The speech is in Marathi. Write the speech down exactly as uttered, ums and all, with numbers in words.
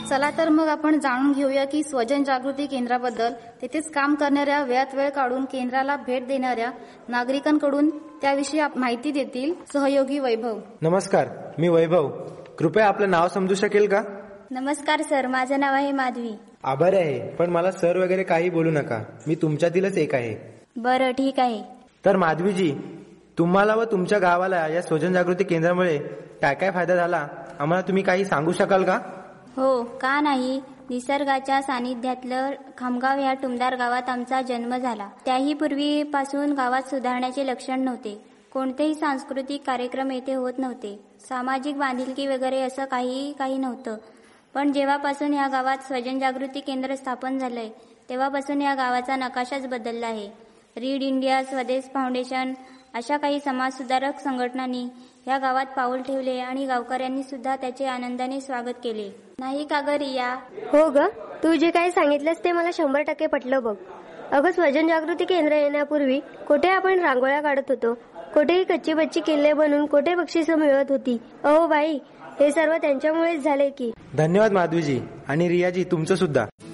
चला तर मग आपण जाणून घेऊया की स्वजन जागृती केंद्राबद्दल. तेथेच काम करणाऱ्या, वेळात वेळ काढून केंद्राला भेट देणाऱ्या नागरिकांकडून त्याविषयी माहिती देतील सहयोगी वैभव. नमस्कार, मी वैभव. कृपया आपलं नाव समजू शकेल का? नमस्कार सर, माझं नाव आहे माधवी. आभारी आहे, पण मला सर वगैरे काही बोलू नका. मी तुमच्यातीलच एक आहे. बरं, ठीक आहे. तर माधवीजी, तुम्हाला व तुमच्या गावाला या स्वजन जागृती केंद्रामुळे काय काय फायदा झाला, आम्हाला तुम्ही काही सांगू शकाल का? हो, का नाही. निसर्गाच्या सानिध्यातलं खामगाव या टुमदार गावात आमचा जन्म झाला. त्याही पूर्वीपासून गावात सुधारण्याचे लक्षण नव्हते. कोणतेही सांस्कृतिक कार्यक्रम येथे होत नव्हते. सामाजिक बांधिलकी वगैरे असं काही काही नव्हतं. पण जेव्हापासून या गावात स्वजन जागृती केंद्र स्थापन झालंय तेव्हापासून या गावाचा नकाशाच बदलला आहे. रीड इंडिया, स्वदेश फाउंडेशन अशा काही समाजसुधारक संघटनांनी या गावात पाऊल ठेवले आणि गावकऱ्यांनी सुद्धा त्याचे आनंदाने स्वागत केले. नाही का ग रिया? हो ग, तू जे काही सांगितलंस ते मला शंभर टक्के पटलं बघ. अगं, स्वजन जागृती केंद्र येण्यापूर्वी कुठे आपण रांगोळ्या काढत होतो, कुठेही कच्ची बच्ची किल्ले बनवून कुठे बक्षिसं मिळत होती. अहो बाई, हे सर्व त्यांच्यामुळेच झाले की. धन्यवाद माधवीजी आणि रियाजी, तुमचं सुद्धा.